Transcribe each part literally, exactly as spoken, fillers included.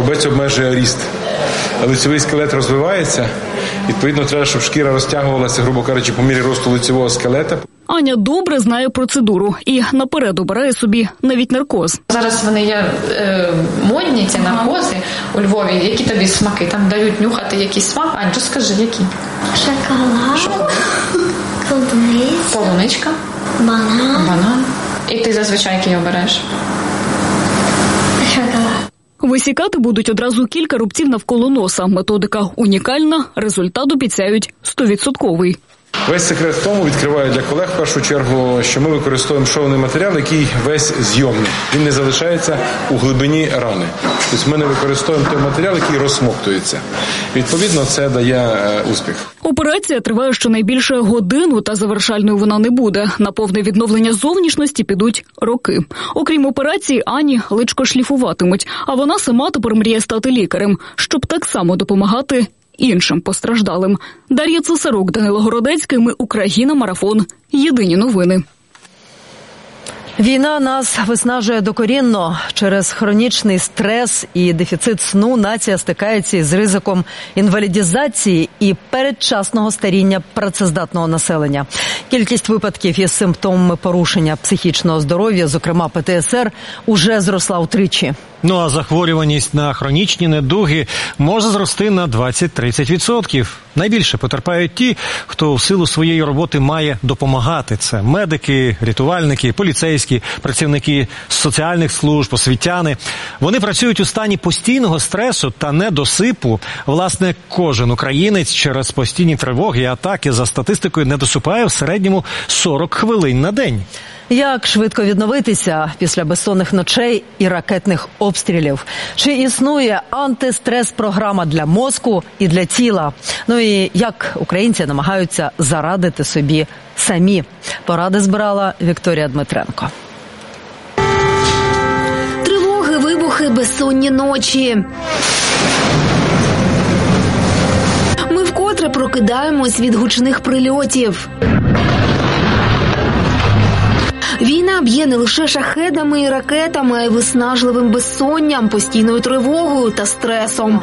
хребець обмежує ріст. Лицевий скелет розвивається, відповідно, треба, щоб шкіра розтягувалася, грубо кажучи, по мірі росту лицевого скелета. Аня добре знає процедуру і наперед обирає собі навіть наркоз. Зараз вони є е, модні, ці наркози у Львові. Які тобі смаки? Там дають нюхати якийсь смак. Ань, розкажи, які? Шоколад, Шоколад. Полуниця, Полуничка. банан. Банан. І ти зазвичай який обереш? Шоколад. Висікати будуть одразу кілька рубців навколо носа. Методика унікальна, результат обіцяють стовідсотковий. Весь секрет в тому, відкриваю для колег в першу чергу, що ми використовуємо шовний матеріал, який весь зйомний. Він не залишається у глибині рани. Тобто ми не використовуємо той матеріал, який розсмоктується. Відповідно, це дає е, успіх. Операція триває щонайбільше годину, та завершальною вона не буде. На повне відновлення зовнішності підуть роки. Окрім операції, Ані личко шліфуватимуть, а вона сама тепер мріє стати лікарем, щоб так само допомагати іншим постраждалим. Дар'я Цесарук, Данило Городецький, ми Україна, марафон. Єдині новини. Війна нас виснажує докорінно. Через хронічний стрес і дефіцит сну нація стикається із ризиком інвалідізації і передчасного старіння працездатного населення. Кількість випадків із симптомами порушення психічного здоров'я, зокрема Пе Те Ес Ер, уже зросла втричі. Ну а захворюваність на хронічні недуги може зрости на двадцять-тридцять відсотків. Найбільше потерпають ті, хто в силу своєї роботи має допомагати. Це медики, рятувальники, поліцейські, працівники соціальних служб, освітяни. Вони працюють у стані постійного стресу та недосипу. Власне, кожен українець через постійні тривоги і атаки за статистикою не досипає в середньому сорок хвилин на день. Як швидко відновитися після безсонних ночей і ракетних обстрілів? Чи існує антистрес-програма для мозку і для тіла? Ну і як українці намагаються зарадити собі самі? Поради збирала Вікторія Дмитренко. Тривоги, вибухи, безсонні ночі. Ми вкотре прокидаємось від гучних прильотів. Війна б'є не лише шахедами і ракетами, а й виснажливим безсонням, постійною тривогою та стресом.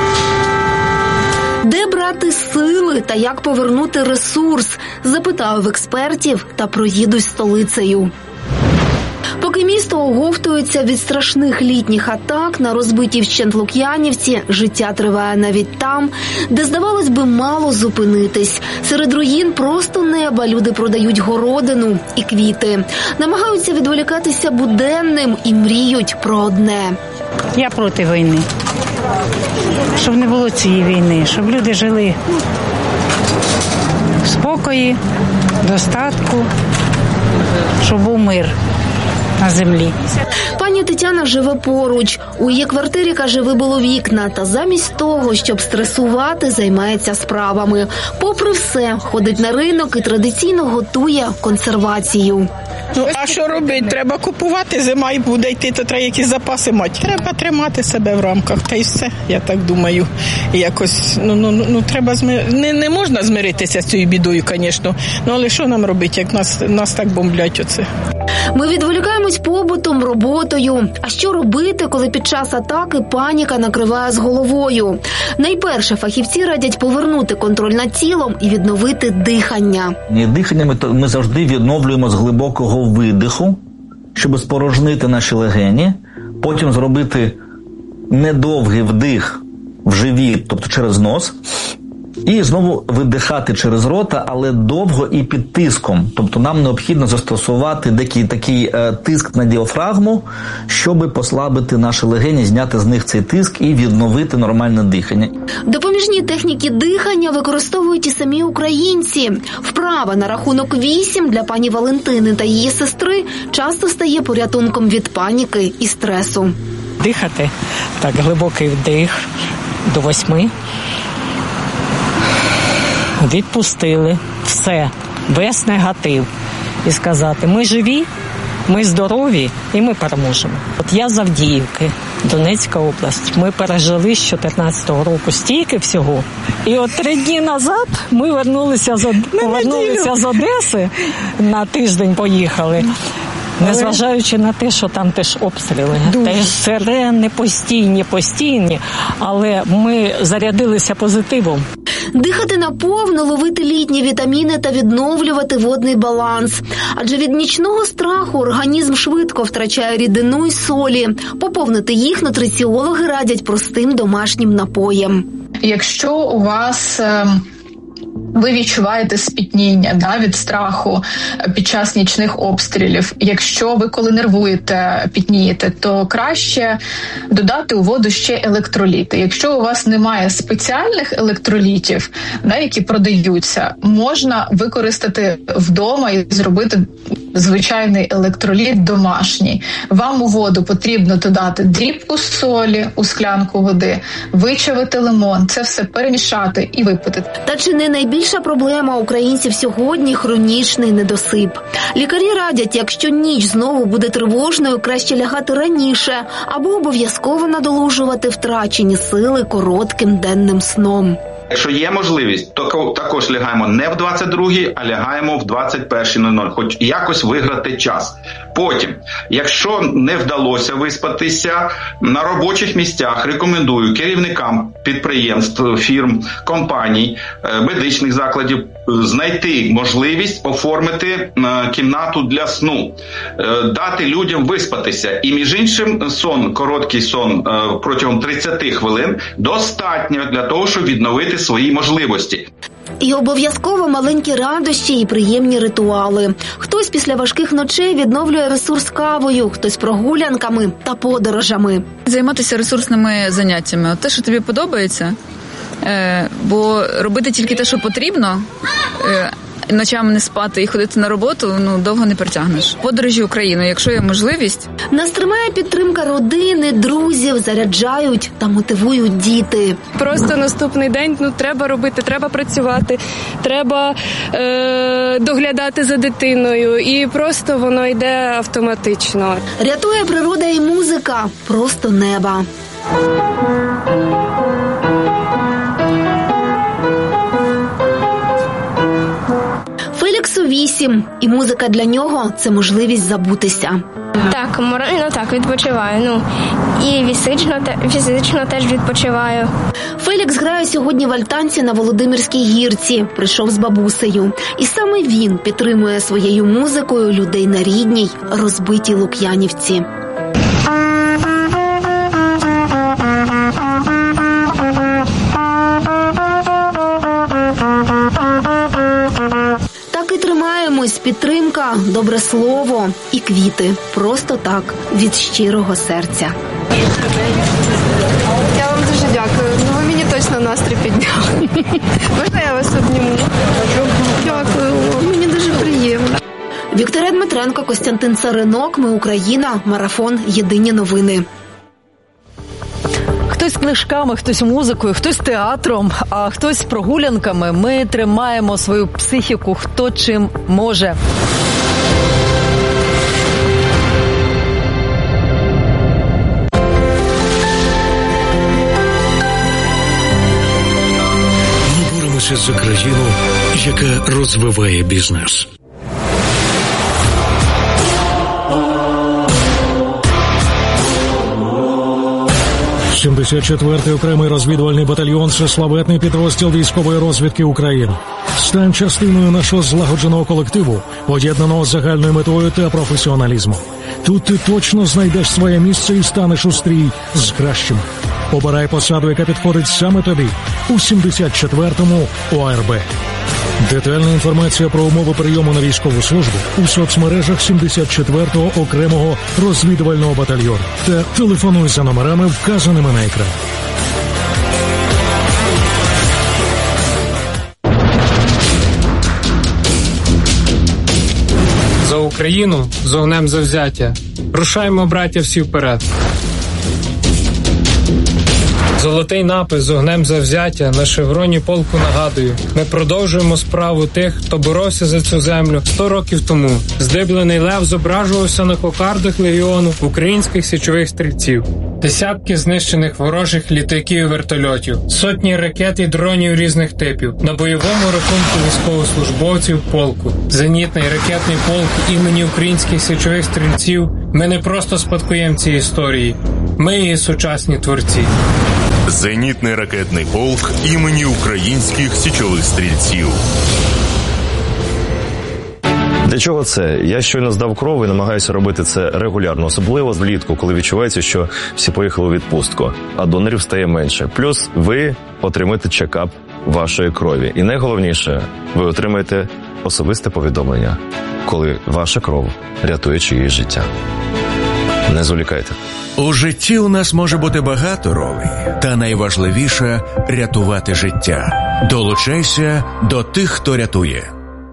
Де брати сили та як повернути ресурс, запитав в експертів та проїдусь столицею. Поки місто оговтується від страшних літніх атак на розбитій вщент Лук'янівці, життя триває навіть там, де, здавалось би, мало зупинитись. Серед руїн просто неба люди продають городину і квіти. Намагаються відволікатися буденним і мріють про одне. Я проти війни. Щоб не було цієї війни, щоб люди жили в спокої, достатку, щоб був мир на землі. Пані Тетяна живе поруч. У її квартирі, каже, вибило вікна. Та замість того, щоб стресувати, займається справами. Попри все, ходить на ринок і традиційно готує консервацію. Ну, а що робити? Треба купувати, зима і буде йти, то треба якісь запаси мати. Треба тримати себе в рамках, та й все, я так думаю. І якось, ну, ну, ну треба змир... не, не можна змиритися з цією бідою, звісно. Ну, але що нам робити, як нас, нас так бомблять оце? Ми відволікаємось побутом, роботою. А що робити, коли під час атаки паніка накриває з головою? Найперше, фахівці радять повернути контроль над тілом і відновити дихання. Дихання ми, ми завжди відновлюємо з глибокого видиху, щоб спорожнити наші легені, потім зробити недовгий вдих в живіт, тобто через нос, і знову видихати через рота, але довго і під тиском. Тобто нам необхідно застосувати такий, такий е, тиск на діафрагму, щоб послабити наші легені, зняти з них цей тиск і відновити нормальне дихання. Допоміжні техніки дихання використовують і самі українці. Вправа на рахунок вісім для пані Валентини та її сестри часто стає порятунком від паніки і стресу. Дихати, так, глибокий вдих до восьми. Відпустили все, весь негатив. І сказати, ми живі, ми здорові і ми переможемо. От я з Авдіївки, Донецька область. Ми пережили з чотирнадцятого року стільки всього. І от три дні назад ми вернулися з, повернулися з Одеси, на тиждень поїхали. Незважаючи на те, що там теж обстріли, теж сирени постійні, постійні, але ми зарядилися позитивом. Дихати наповно, ловити літні вітаміни та відновлювати водний баланс. Адже від нічного страху організм швидко втрачає рідину й солі. Поповнити їх нутриціологи радять простим домашнім напоєм. Якщо у вас ви відчуваєте спітніння, да, від страху під час нічних обстрілів. Якщо ви коли нервуєте, пітнієте, то краще додати у воду ще електроліти. Якщо у вас немає спеціальних електролітів, да, які продаються, можна використати вдома і зробити звичайний електроліт домашній. Вам у воду потрібно додати дрібку солі у склянку води, вичавити лимон, це все перемішати і випити. Та чи не найбільша проблема українців сьогодні – хронічний недосип? Лікарі радять, якщо ніч знову буде тривожною, краще лягати раніше або обов'язково надолужувати втрачені сили коротким денним сном. Якщо є можливість, то також лягаємо не в двадцять другій, а лягаємо в двадцять першій нуль нуль, хоч якось виграти час. Потім, якщо не вдалося виспатися, на робочих місцях рекомендую керівникам підприємств, фірм, компаній, медичних закладів знайти можливість оформити кімнату для сну, дати людям виспатися. І між іншим сон, короткий сон протягом тридцять хвилин достатньо для того, щоб відновити свої можливості. І обов'язково маленькі радощі і приємні ритуали. Хтось після важких ночей відновлює ресурс кавою, хтось прогулянками та подорожами. Займатися ресурсними заняттями. Те, що тобі подобається, бо робити тільки те, що потрібно, ночами не спати і ходити на роботу, ну, довго не протягнеш. Подорожі Україною, якщо є можливість. Нас тримає підтримка родини, друзів, заряджають та мотивують діти. Просто наступний день, ну, треба робити, треба працювати, треба е- доглядати за дитиною, і просто воно йде автоматично. Рятує природа і музика, просто неба. Феліксу вісім, і музика для нього – це можливість забутися. Так, морально так, відпочиваю. Ну, і фізично, фізично теж відпочиваю. Фелікс грає сьогодні в альтанці на Володимирській гірці. Прийшов з бабусею. І саме він підтримує своєю музикою людей на рідній, розбитій Лук'янівці. Так і тримаємось. Підтримка, добре слово і квіти. Просто так, від щирого серця. Я вам дуже дякую. Ну, ви мені точно настрій підняли. Можна я вас обніму? Дякую. Мені дуже приємно. Вікторія Дмитренко, Костянтин Царинок. Ми Україна. Марафон. Єдині новини. Хтось книжками, хтось музикою, хтось театром, а хтось прогулянками. Ми тримаємо свою психіку хто чим може. Ми боремося за країну, яка розвиває бізнес. сімдесят четвертий окремий розвідувальний батальйон – це славетний підрозділ військової розвідки України. Стань частиною нашого злагодженого колективу, поєднаного з загальною метою та професіоналізмом. Тут ти точно знайдеш своє місце і станеш у стрій з кращими. Обирай посаду, яка підходить саме тобі у сімдесят четвертому О А Р Б. Детальна інформація про умови прийому на військову службу у соцмережах сімдесят четвертого окремого розвідувального батальйону та телефонуй за номерами, вказаними на екрані. За Україну з огнем завзяття. Рушаймо, браття, всі вперед. Золотий напис з огнем завзяття на шевроні полку нагадую. Ми продовжуємо справу тих, хто боровся за цю землю сто років тому. Здиблений лев зображувався на кокардах легіону українських січових стрільців. Десятки знищених ворожих літаків і вертольотів, сотні ракет і дронів різних типів. На бойовому рахунку військовослужбовців полку, зенітний ракетний полк імені українських січових стрільців. Ми не просто спадкоємці історії, ми її сучасні творці. Зенітний ракетний полк імені українських січових стрільців. Для чого це? Я щойно здав кров і намагаюся робити це регулярно, особливо влітку, коли відчувається, що всі поїхали у відпустку, а донорів стає менше. Плюс ви отримаєте чекап вашої крові. І найголовніше, ви отримаєте особисте повідомлення, коли ваша кров рятує чиєсь життя. Не зволікайте. У житті у нас може бути багато ролей, та найважливіше – рятувати життя. Долучайся до тих, хто рятує.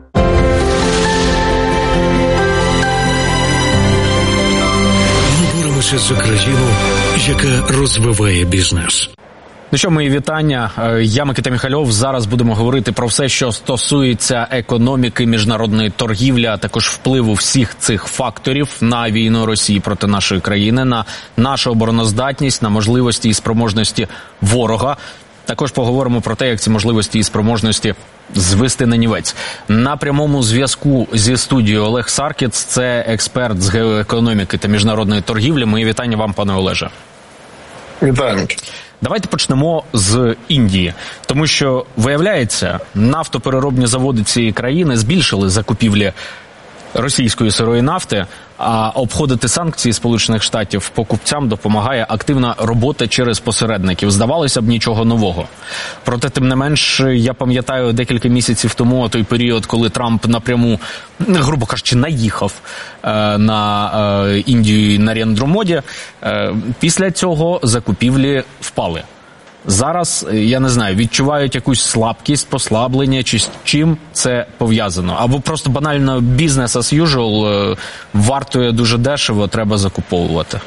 За країну, яка розвиває бізнес. Ну що, мої вітання. Я Микита Міхальов. Зараз будемо говорити про все, що стосується економіки, міжнародної торгівлі, а також впливу всіх цих факторів на війну Росії проти нашої країни, на нашу обороноздатність, на можливості і спроможності ворога. Також поговоримо про те, як ці можливості і спроможності звести на нівець. На прямому зв'язку зі студією Олег Саркіц, це експерт з геоекономіки та міжнародної торгівлі. Мої вітання вам, пане Олеже. Вітаю. Давайте почнемо з Індії, тому що, виявляється, нафтопереробні заводи цієї країни збільшили закупівлі російської сирої нафти, а обходити санкції Сполучених Штатів покупцям допомагає активна робота через посередників. Здавалося б, нічого нового. Проте, тим не менш, я пам'ятаю декілька місяців тому той період, коли Трамп напряму, грубо кажучи, наїхав е, на е, Індію і Нарендру Моді. Е, після цього закупівлі впали. Зараз, я не знаю, відчувають якусь слабкість, послаблення, чи з чим це пов'язано? Або просто банально бізнес as usual, вартує дуже дешево, треба закуповувати.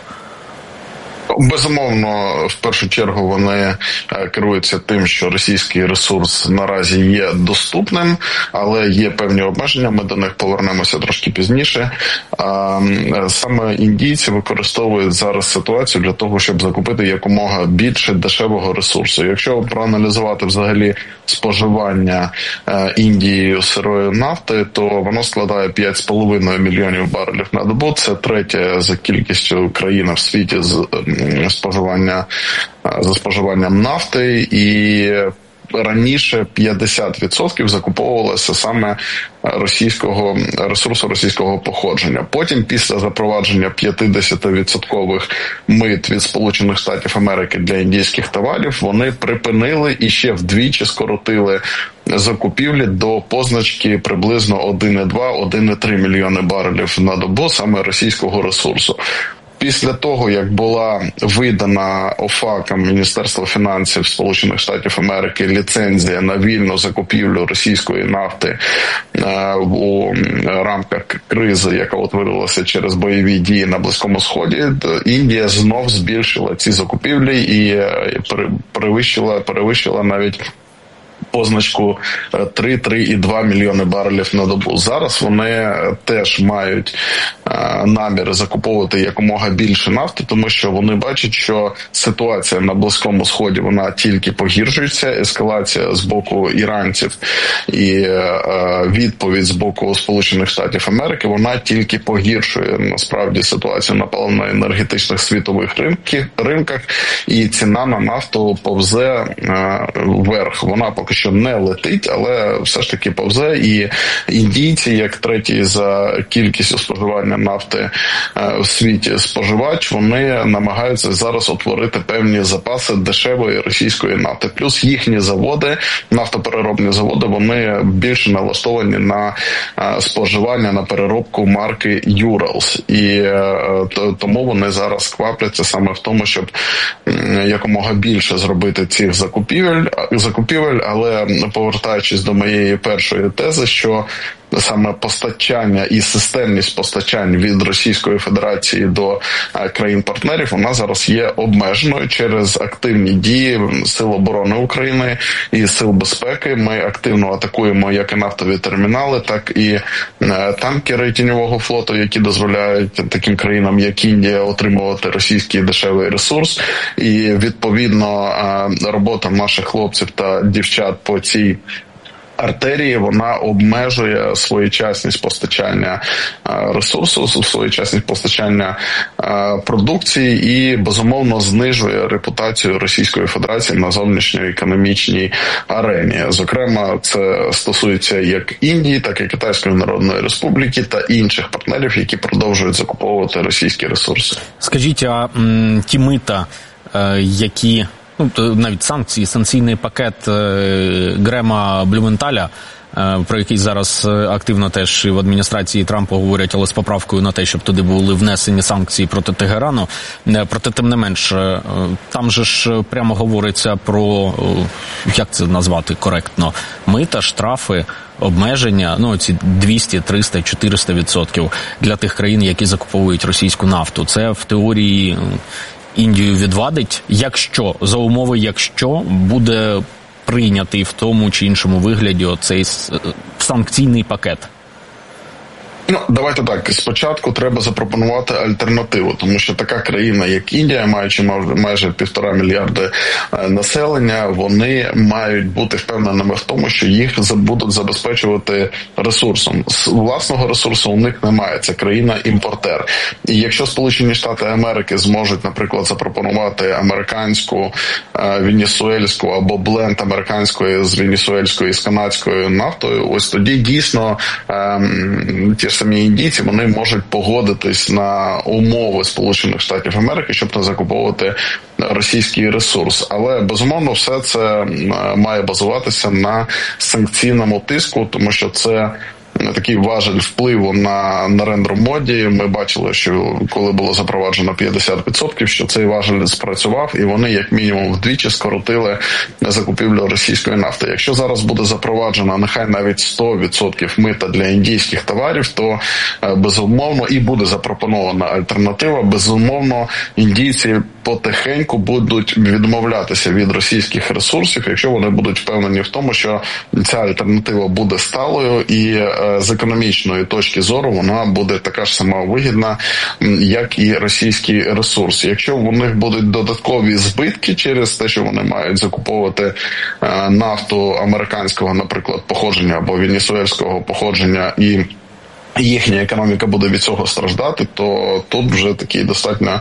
Безумовно, в першу чергу вони керуються тим, що російський ресурс наразі є доступним, але є певні обмеження, ми до них повернемося трошки пізніше. Саме індійці використовують зараз ситуацію для того, щоб закупити якомога більше дешевого ресурсу. Якщо проаналізувати взагалі споживання Індії сирої нафти, то воно складає п'ять з половиною мільйонів барелів на добу. Це третя за кількістю країна в світі з споживання за споживанням нафти, і раніше п'ятдесят відсотків закуповувалося саме російського ресурсу російського походження. Потім, після запровадження п'ятдесятивідсоткових мит від Сполучених Штатів Америки для індійських товарів, вони припинили і ще вдвічі скоротили закупівлі до позначки приблизно один цілих два - один цілих три мільйони барелів на добу саме російського ресурсу. Після того, як була видана ОФАКом Міністерства фінансів Сполучених Штатів Америки ліцензія на вільну закупівлю російської нафти е, у рамках кризи, яка утворилася через бойові дії на Близькому Сході, Індія знов збільшила ці закупівлі і перевищила, перевищила навіть позначку три - три цілих два мільйони барелів на добу. Зараз вони теж мають е, намір закуповувати якомога більше нафти, тому що вони бачать, що ситуація на Близькому Сході, вона тільки погіршується, ескалація з боку іранців і е, відповідь з боку Сполучених Штатів Америки, вона тільки погіршує насправді ситуацію на паливно-енергетичних світових ринках, ринках, і ціна на нафту повзе е, вверх. Вона поки що не летить, але все ж таки повзе, і індійці, як третій за кількістю споживання нафти в світі споживач, вони намагаються зараз утворити певні запаси дешевої російської нафти. Плюс їхні заводи, нафтопереробні заводи, вони більше налаштовані на споживання, на переробку марки Urals. І тому вони зараз квапляться саме в тому, щоб якомога більше зробити цих закупівель, закупівель, але повертаючись до моєї першої тези, що саме постачання і системність постачань від Російської Федерації до країн-партнерів, вона зараз є обмеженою через активні дії Сил оборони України і Сил безпеки. Ми активно атакуємо як і нафтові термінали, так і танкери тіньового флоту, які дозволяють таким країнам, як Індія, отримувати російський дешевий ресурс. І відповідно робота наших хлопців та дівчат по цій артерії, вона обмежує своєчасність постачання ресурсу, своєчасність постачання продукції і, безумовно, знижує репутацію Російської Федерації на зовнішньоекономічній арені. Зокрема, це стосується як Індії, так і Китайської Народної Республіки та інших партнерів, які продовжують закуповувати російські ресурси. Скажіть, а м, ті мита, е, які... Ну, навіть санкції, санкційний пакет Грема Блюменталя, про який зараз активно теж і в адміністрації Трампа говорять, але з поправкою на те, щоб туди були внесені санкції проти Тегерану. Проте, тим не менш, там же ж прямо говориться про, як це назвати коректно, мита, штрафи, обмеження, ну, ці двісті, триста, чотириста відсотків для тих країн, які закуповують російську нафту. Це в теорії Індію відвадить, якщо, за умови, якщо буде прийнятий в тому чи іншому вигляді оцей санкційний пакет. Ну, давайте так, спочатку треба запропонувати альтернативу, тому що така країна, як Індія, маючи майже півтора мільярди населення, вони мають бути впевненими в тому, що їх будуть забезпечувати ресурсом. Власного ресурсу у них немає, це країна-імпортер. І якщо Сполучені Штати Америки зможуть, наприклад, запропонувати американську, венесуельську або бленд американської з венесуельською і з канадською нафтою, ось тоді дійсно ті ж самі індійці, вони можуть погодитись на умови Сполучених Штатів Америки, щоб не закуповувати російський ресурс. Але, безумовно, все це має базуватися на санкційному тиску, тому що це такий важель впливу на Нарендру Моді. Ми бачили, що коли було запроваджено п'ятдесят відсотків, що цей важель спрацював, і вони як мінімум вдвічі скоротили закупівлю російської нафти. Якщо зараз буде запроваджено нехай навіть сто відсотків мита для індійських товарів, то безумовно і буде запропонована альтернатива. Безумовно, індійці потихеньку будуть відмовлятися від російських ресурсів, якщо вони будуть впевнені в тому, що ця альтернатива буде сталою і з економічної точки зору вона буде така ж сама вигідна, як і російський ресурс. Якщо у них будуть додаткові збитки через те, що вони мають закуповувати нафту американського, наприклад, походження або венесуельського походження, і їхня економіка буде від цього страждати, то тут вже такий достатньо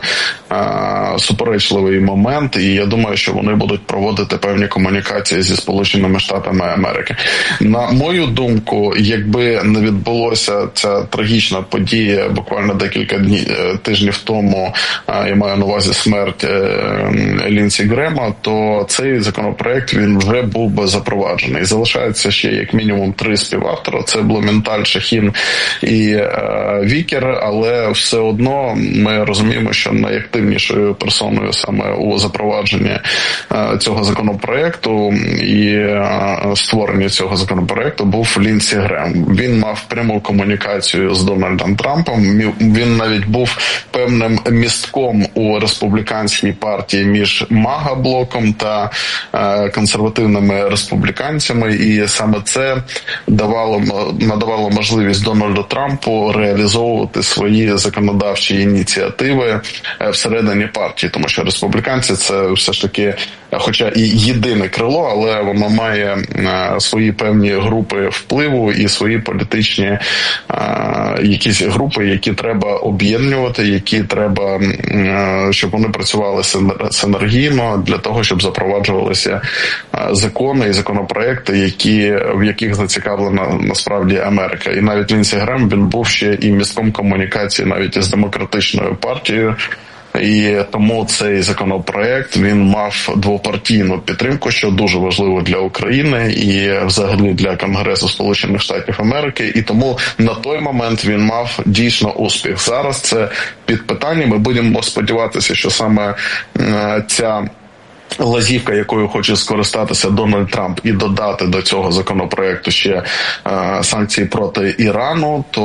а, суперечливий момент, і я думаю, що вони будуть проводити певні комунікації зі Сполученими Штатами Америки. На мою думку, якби не відбулося ця трагічна подія буквально декілька днів, тижнів тому, а, я маю на увазі смерть е, Лінсі Грема, то цей законопроект, він вже був би запроваджений. Залишається ще як мінімум три співавтора, це Блюменталь, Шахін і е, Вікер, але все одно ми розуміємо, що найактивнішою персоною саме у запровадженні е, цього законопроекту і е, створенні цього законопроекту був Лінсі Грем. Він мав пряму комунікацію з Дональдом Трампом, він навіть був певним містком у республіканській партії між МАГА-блоком та е, консервативними республіканцями, і саме це давало, надавало можливість Дональду Трампу реалізовувати свої законодавчі ініціативи всередині партії, тому що республіканці це все ж таки, хоча і єдине крило, але воно має свої певні групи впливу і свої політичні якісь групи, які треба об'єднувати, які треба, щоб вони працювали синергійно для того, щоб запроваджувалися закони і законопроекти, які, в яких зацікавлена насправді Америка. І навіть Лінсі Грем, він був ще і містком комунікації навіть із демократичною партією, і тому цей законопроект, він мав двопартійну підтримку, що дуже важливо для України і взагалі для Конгресу Сполучених Штатів Америки, і тому на той момент він мав дійсно успіх. Зараз це під питанням, ми будемо сподіватися, що саме ця лазівка, якою хоче скористатися Дональд Трамп, і додати до цього законопроекту ще е, санкції проти Ірану, то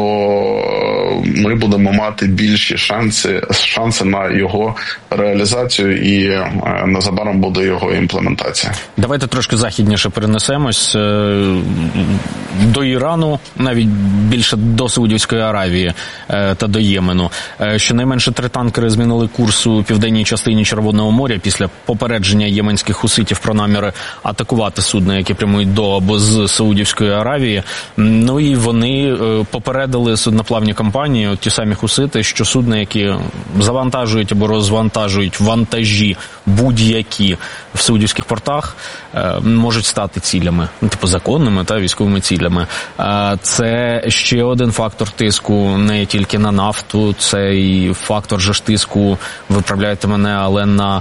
ми будемо мати більші шанси, шанси на його реалізацію і е, незабаром буде його імплементація. Давайте трошки західніше перенесемось е, до Ірану, навіть більше до Саудівської Аравії е, та до Ємену. Е, щонайменше три танкери змінили курс у південній частині Червоного моря після попередження єменських хуситів про наміри атакувати судна, які прямують до або з Саудівської Аравії. Ну і вони попередили судноплавні компанії, от ті самі хусити, що судна, які завантажують або розвантажують вантажі будь-які в саудівських портах, можуть стати цілями, типу законними та військовими цілями. Це ще один фактор тиску не тільки на нафту, це і фактор же ж тиску, виправляйте мене, але на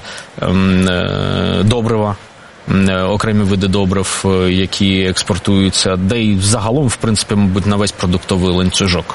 добрива, окремі види добрив, які експортуються, де і загалом, в принципі, мабуть, на весь продуктовий ланцюжок.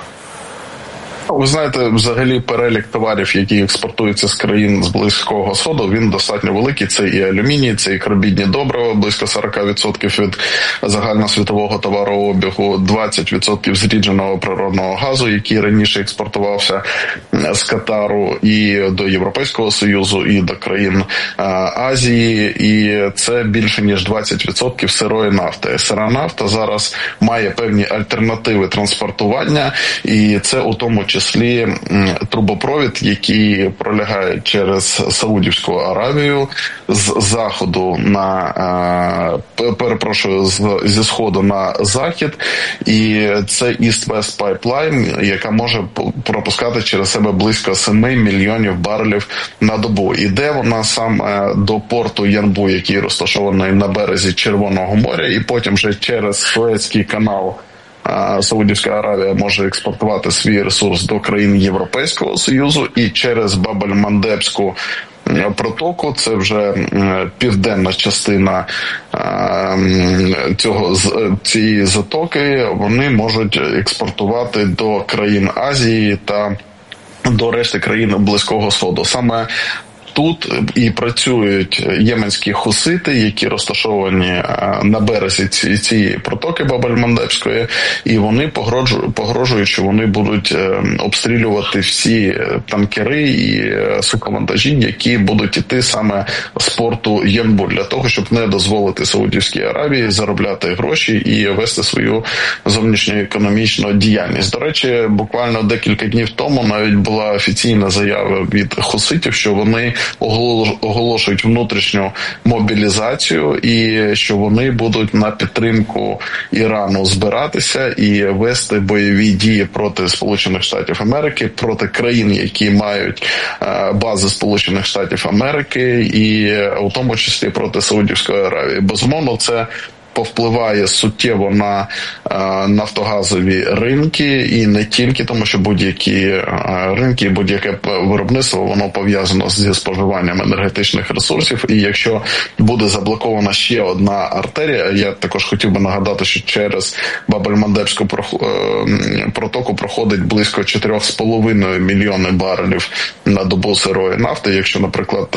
Ви знаєте, взагалі перелік товарів, які експортуються з країн з Близького Сходу, він достатньо великий. Це і алюміній, це і карбідні добрива, близько сорок відсотків від загальносвітового товарообігу, двадцять відсотків зрідженого природного газу, який раніше експортувався з Катару і до Європейського Союзу, і до країн Азії, і це більше ніж двадцять відсотків сирої нафти. Сира нафта зараз має певні альтернативи транспортування, і це у тому числі числі трубопровід, який пролягає через Саудівську Аравію з заходу на, перепрошую, зі сходу на захід, і це East-West Pipeline, яка може пропускати через себе близько сім мільйонів барелів на добу. Іде вона саме до порту Янбу, який розташований на березі Червоного моря, і потім вже через Суецький канал Саудівська Аравія може експортувати свій ресурс до країн Європейського Союзу, і через Баб-ель-Мандебську протоку, це вже південна частина цього, цієї затоки, вони можуть експортувати до країн Азії та до решти країн Близького Сходу. Саме тут і працюють єменські хусити, які розташовані на березі цієї протоки Баб-ель-Мандебської, і вони погрожують, погрожують, що вони будуть обстрілювати всі танкери і суховантажі, які будуть іти саме з порту Янбу, для того, щоб не дозволити Саудівській Аравії заробляти гроші і вести свою зовнішньоекономічну діяльність. До речі, буквально декілька днів тому навіть була офіційна заява від хуситів, що вони оголошують внутрішню мобілізацію і що вони будуть на підтримку Ірану збиратися і вести бойові дії проти Сполучених Штатів Америки, проти країн, які мають бази Сполучених Штатів Америки, і у тому числі проти Саудівської Аравії. Безумовно, це повпливає суттєво на е, нафтогазові ринки, і не тільки, тому що будь-які е, ринки, будь-яке виробництво, воно пов'язано зі споживанням енергетичних ресурсів, і якщо буде заблокована ще одна артерія, я також хотів би нагадати, що через Баб-ель-Мандебську протоку проходить близько чотири з половиною мільйони барелів на добу сирої нафти, якщо, наприклад,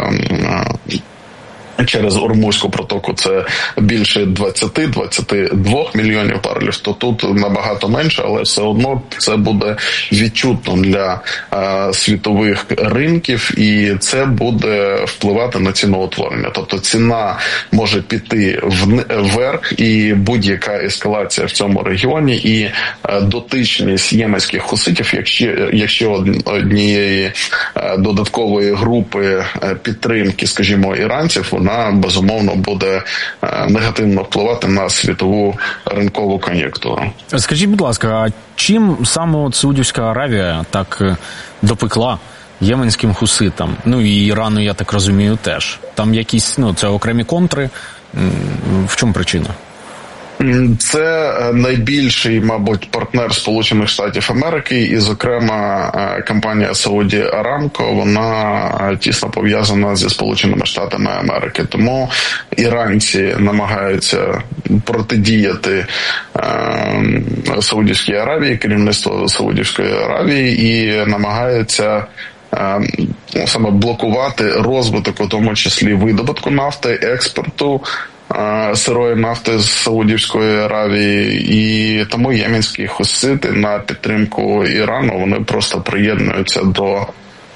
е, через Ормузьку протоку це більше двадцять-двадцять два мільйонів барелів, то тут набагато менше, але все одно це буде відчутно для е, світових ринків, і це буде впливати на ціноутворення. Тобто ціна може піти вверх, і будь-яка ескалація в цьому регіоні, і е, дотичність єменських хуситів, якщо, якщо однієї е, додаткової групи е, підтримки, скажімо, іранців, вона безумовно буде негативно впливати на світову ринкову кон'юнктуру. Скажіть, будь ласка, а чим саме от Саудівська Аравія так допекла єменським хуситам? Ну і Ірану, я так розумію, теж. Там якісь, ну, це окремі контри. В чому причина? Це найбільший, мабуть, партнер Сполучених Штатів Америки, і, зокрема, компанія Saudi Aramco, вона тісно пов'язана зі Сполученими Штатами Америки. Тому іранці намагаються протидіяти Саудівській Аравії, керівництво Саудівської Аравії, і намагаються ну, саме блокувати розвиток, у тому числі видобутку нафти, експорту сирої нафти з Саудівської Аравії, і тому єменські хусити на підтримку Ірану, вони просто приєднуються до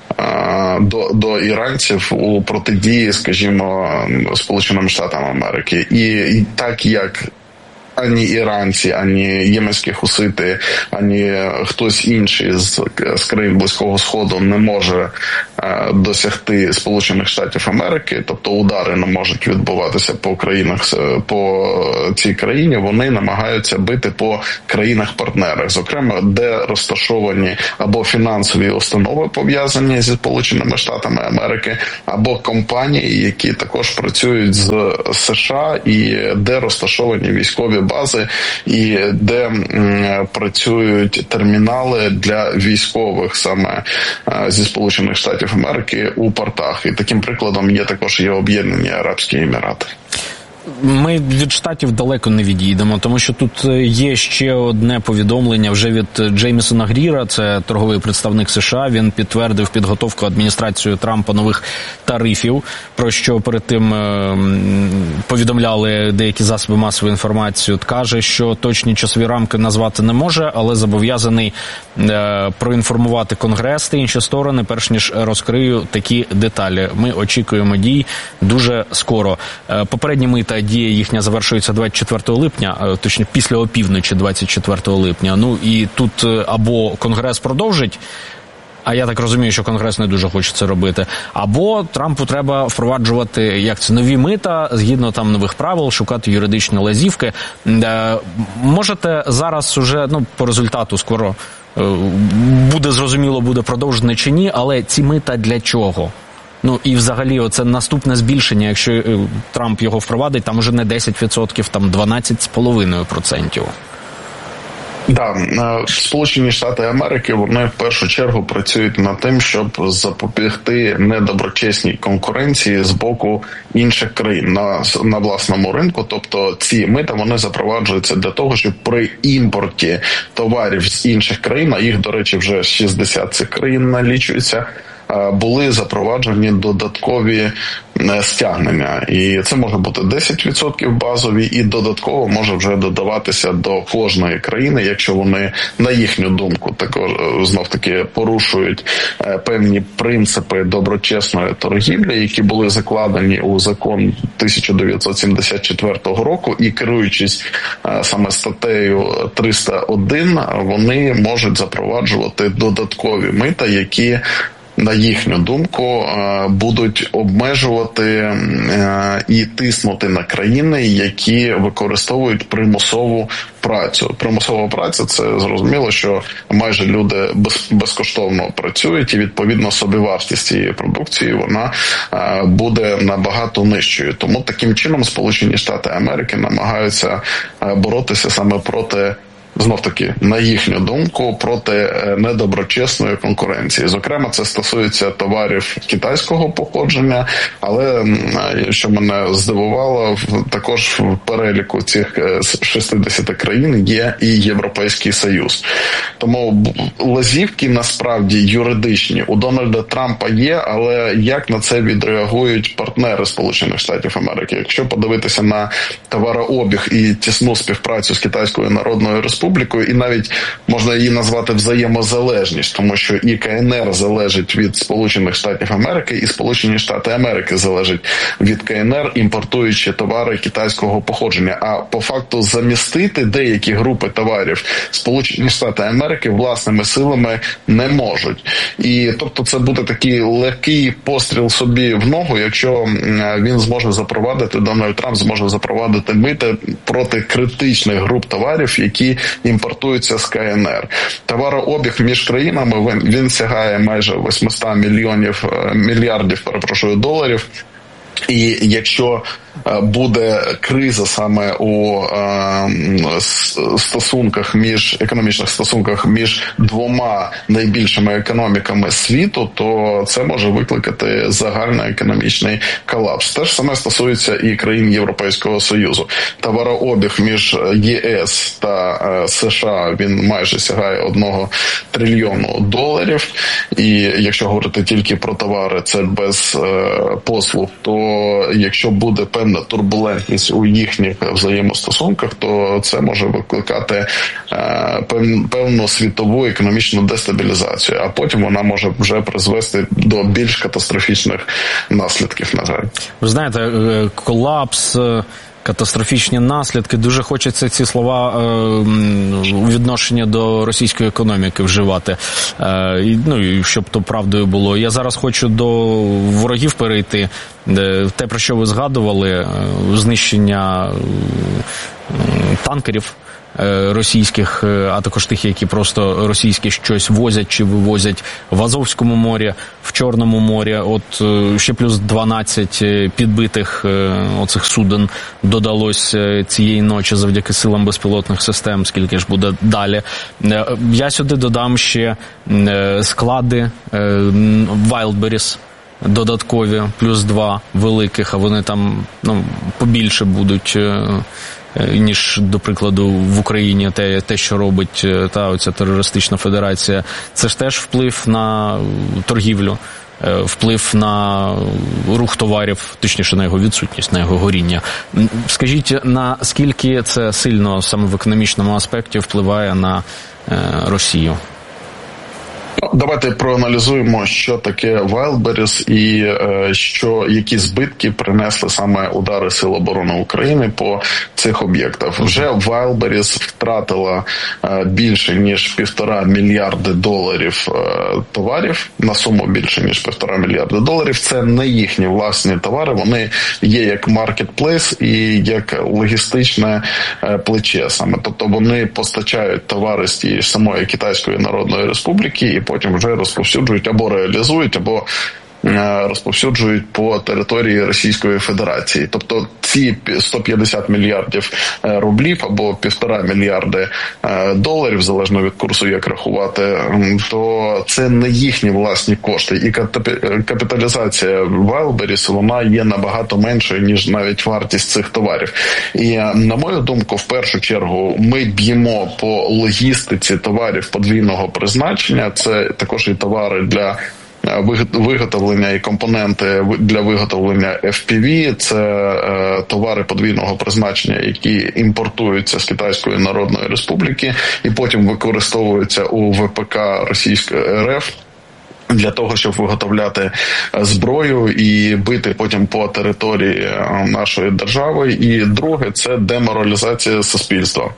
До, до іранців у протидії, скажімо, Сполученим Штатам Америки. І, і так як ані іранці, ані єменські хусити, ані хтось інший з, з країн Близького Сходу не може е, досягти Сполучених Штатів Америки, тобто удари не можуть відбуватися по країнах, по цій країні, вони намагаються бити по країнах-партнерах, зокрема, де розташовані або фінансові установи, пов'язані зі Сполученими Штатами Америки, або компанії, які також працюють з США, і де розташовані військові бази, і де м, працюють термінали для військових саме а, зі Сполучених Штатів Америки у портах. І таким прикладом є також і Об'єднані Арабські Емірати. Ми від Штатів далеко не відійдемо, тому що тут є ще одне повідомлення вже від Джеймісона Гріра, це торговий представник США. Він підтвердив підготовку адміністрацією Трампа нових тарифів, про що перед тим повідомляли деякі засоби масової інформації. Каже, що точні часові рамки назвати не може, але зобов'язаний проінформувати Конгрес та інші сторони, перш ніж розкрию такі деталі. Ми очікуємо дій дуже скоро. Попередні мита дія їхня завершується двадцять четвертого липня, точно після опівночі двадцять четвертого липня. Ну і тут або Конгрес продовжить, а я так розумію, що Конгрес не дуже хоче це робити, або Трампу треба впроваджувати, як це, нові мита, згідно там нових правил, шукати юридичні лазівки. Можете зараз уже, ну, по результату скоро буде зрозуміло, буде продовжене чи ні, але ці мита для чого? Ну і взагалі оце наступне збільшення, якщо Трамп його впровадить, там уже не десять відсотків, там дванадцять з половиною відсотків. Да, Сполучені Штати Америки, вони в першу чергу працюють над тим, щоб запобігти недоброчесній конкуренції з боку інших країн на, на власному ринку. Тобто ці мита, вони запроваджуються для того, щоб при імпорті товарів з інших країн, а їх, до речі, вже шістдесят цих країн налічується, були запроваджені додаткові стягнення. І це може бути десять відсотків базові, і додатково може вже додаватися до кожної країни, якщо вони, на їхню думку, також знов-таки порушують певні принципи доброчесної торгівлі, які були закладені у закон тисяча дев'ятсот сімдесят четвертого року, і керуючись саме статтею триста один, вони можуть запроваджувати додаткові мита, які, на їхню думку, будуть обмежувати і тиснути на країни, які використовують примусову працю. Примусова праця – це зрозуміло, що майже люди без, безкоштовно працюють, і відповідно собівартість цієї продукції вона буде набагато нижчою. Тому таким чином Сполучені Штати Америки намагаються боротися саме проти, знов-таки, на їхню думку, проти недоброчесної конкуренції. Зокрема, це стосується товарів китайського походження, але, що мене здивувало, також в переліку цих шістдесят країн є і Європейський Союз. Тому лазівки, насправді, юридичні у Дональда Трампа є, але як на це відреагують партнери Сполучених Штатів Америки? Якщо подивитися на товарообіг і тісну співпрацю з Китайською Народною Республікою, і навіть можна її назвати взаємозалежність, тому що і КНР залежить від Сполучених Штатів Америки, і Сполучені Штати Америки залежать від КНР, імпортуючи товари китайського походження. А по факту замістити деякі групи товарів Сполучені Штати Америки власними силами не можуть. І тобто це буде такий легкий постріл собі в ногу, якщо він зможе запровадити, Дональд Трамп зможе запровадити мити проти критичних груп товарів, які імпортуються з КНР. Товарообіг між країнами, він, він сягає майже вісімсот мільйонів, мільярдів, перепрошую, доларів. І якщо буде криза саме у стосунках між економічних стосунках між двома найбільшими економіками світу, то це може викликати загальний економічний колапс. Те ж саме стосується і країн Європейського Союзу. Товарообіг між ЄС та США, він майже сягає одного трильйону доларів. І якщо говорити тільки про товари, це без послуг, то якщо буде певна турбулентність у їхніх взаємостосунках, то це може викликати певну світову економічну дестабілізацію, а потім вона може вже призвести до більш катастрофічних наслідків, на жаль. Ви знаєте, колапс, катастрофічні наслідки, дуже хочеться ці слова е, у відношенні до російської економіки вживати. Е, і, ну, і щоб то правдою було. Я зараз хочу до ворогів перейти. Е, те, про що ви згадували, е, знищення е, танкерів російських, а також тих, які просто російські щось возять чи вивозять в Азовському морі, в Чорному морі. От ще плюс дванадцять підбитих оцих суден додалось цієї ночі завдяки силам безпілотних систем, скільки ж буде далі. Я сюди додам ще склади Wildberries, додаткові, плюс два великих, а вони там, ну, побільше будуть, ніж, до прикладу, в Україні те, те що робить та оця терористична федерація. Це ж теж вплив на торгівлю, вплив на рух товарів, точніше на його відсутність, на його горіння. Скажіть, наскільки це сильно саме в економічному аспекті впливає на Росію? Давайте проаналізуємо, що таке Wildberries і е, що, які збитки принесли саме удари Сил оборони України по цих об'єктах. Вже Wildberries втратила е, більше, ніж півтора мільярди доларів е, товарів, на суму більше, ніж півтора мільярди доларів. Це не їхні власні товари, вони є як маркетплейс і як логістичне е, плече саме. Тобто вони постачають товари з тієї самої Китайської Народної Республіки і потім вже розповсюджують або реалізують, або розповсюджують по території Російської Федерації. Тобто ці сто п'ятдесят мільярдів рублів або півтора мільярди доларів, залежно від курсу, як рахувати, то це не їхні власні кошти. І капіталізація Wildberries, вона є набагато меншою, ніж навіть вартість цих товарів. І, на мою думку, в першу чергу, ми б'ємо по логістиці товарів подвійного призначення. Це також і товари для виготовлення і компоненти для виготовлення еф пі ві, це е, товари подвійного призначення, які імпортуються з Китайської Народної Республіки і потім використовуються у ве пе ка Російської ер еф для того, щоб виготовляти зброю і бити потім по території нашої держави. І друге – це деморалізація суспільства.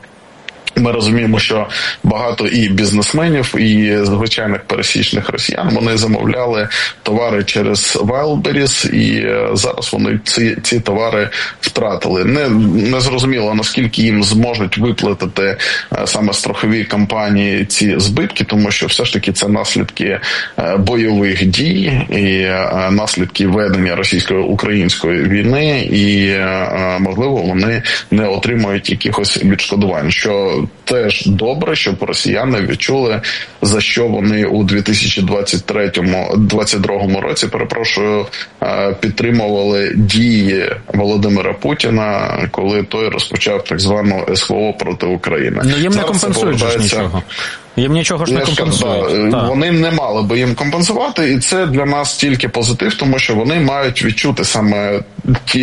Ми розуміємо, що багато і бізнесменів, і звичайних пересічних росіян, вони замовляли товари через Wildberries, і зараз вони ці, ці товари втратили. Не, не зрозуміло, наскільки їм зможуть виплатити саме страхові компанії ці збитки, тому що все ж таки це наслідки бойових дій і наслідки ведення російсько-української війни, і, можливо, вони не отримують якихось відшкодувань, що теж добре, щоб росіяни відчули, за що вони у дві тисячі двадцять третьому - двадцять другому році, перепрошую, підтримували дії Володимира Путіна, коли той розпочав так звану ес ве о проти України. Ну, їм не компенсують ж нічого. Їм нічого ж не компенсують. Да, вони не мали би їм компенсувати, і це для нас тільки позитив, тому що вони мають відчути саме ті,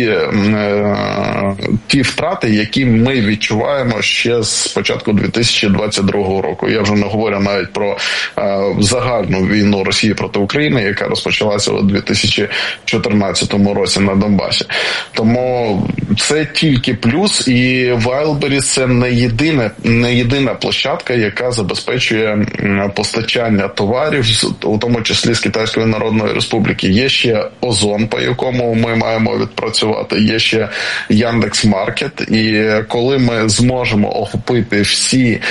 е, ті втрати, які ми відчуваємо ще з початку дві тисячі двадцять другого року. Я вже не говорю навіть про е, загальну війну Росії проти України, яка розпочалася у дві тисячі чотирнадцятому році на Донбасі. Тому це тільки плюс, і Wildberries – це не єдина, не єдина площадка, яка забезпечує постачання товарів, у тому числі з Китайської Народної Республіки. Є ще Озон, по якому ми маємо відпрацювати, є ще Яндекс.Маркет, і коли ми зможемо охопити всі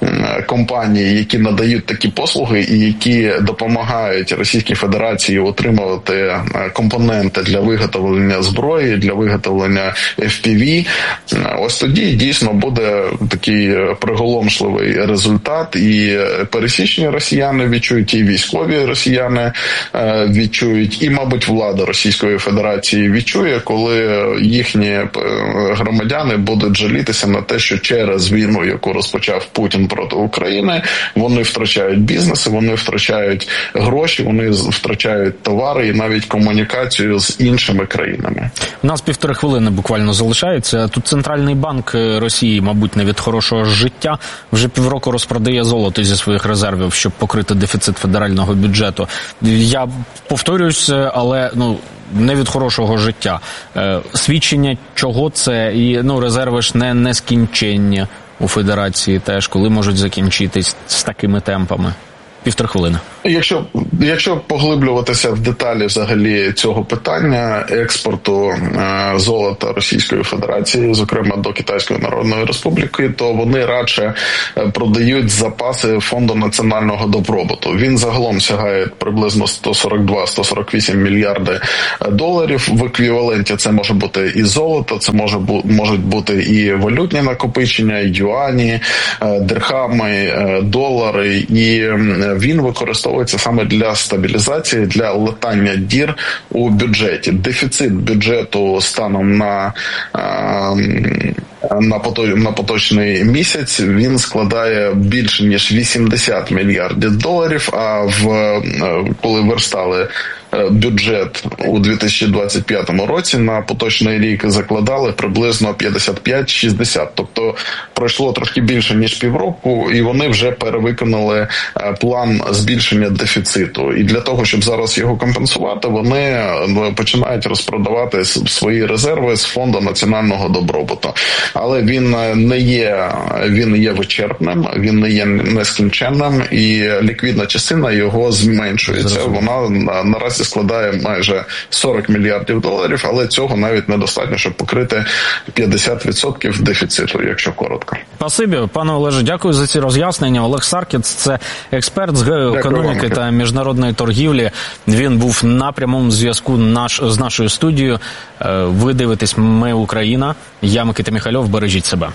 компанії, які надають такі послуги і які допомагають Російській Федерації отримувати компоненти для виготовлення зброї, для виготовлення еф пі ві, ось тоді дійсно буде такий приголомшливий результат, і пересічні росіяни відчують, і військові росіяни відчують, і, мабуть, влада Російської Федерації відчує, коли їхні громадяни будуть жалітися на те, що через війну, яку розпочав Путін проти України, вони втрачають бізнеси, вони втрачають гроші, вони втрачають товари і навіть комунікацію з іншими країнами. У нас півтори хвилини буквально залишається. Тут Центральний банк Росії, мабуть, не від хорошого життя, вже півроку розпродає золото зі своїх резервів, щоб покрити дефіцит федерального бюджету. Я повторююсь, але ну не від хорошого життя. Е, свідчення чого це? І ну резерви ж не нескінченні у Федерації теж, коли можуть закінчитись з такими темпами. Півтори хвилини. Якщо, якщо поглиблюватися в деталі взагалі цього питання експорту е, золота Російської Федерації, зокрема до Китайської Народної Республіки, то вони радше продають запаси Фонду національного добробуту. Він загалом сягає приблизно сто сорок два - сто сорок вісім мільярди доларів. В еквіваленті це може бути і золото, це може бу, можуть бути і валютні накопичення, і юані, дирхами, долари, і він використовується саме для стабілізації, для латання дір у бюджеті. Дефіцит бюджету станом на, на поточний місяць він складає більше ніж вісімдесят мільярдів доларів, а в коли верстали бюджет у дві тисячі двадцять п'ятому році на поточний рік закладали приблизно п'ятдесят п'ять - шістдесят. Тобто пройшло трошки більше, ніж півроку, і вони вже перевиконали план збільшення дефіциту. І для того, щоб зараз його компенсувати, вони починають розпродавати свої резерви з Фонду національного добробуту. Але він не є, він є вичерпним, він не є нескінченним, і ліквідна частина його зменшується. Вона наразі складає майже сорок мільярдів доларів, але цього навіть недостатньо, щоб покрити п'ятдесят відсотків дефіциту, якщо коротко. Спасибі, пане Олеже, дякую за ці роз'яснення. Олег Саркіц – це експерт з геоекономіки та міжнародної торгівлі. Він був на прямому зв'язку наш, з нашою студією. Ви дивитесь «Ми Україна». Я Микита Міхальов. Бережіть себе.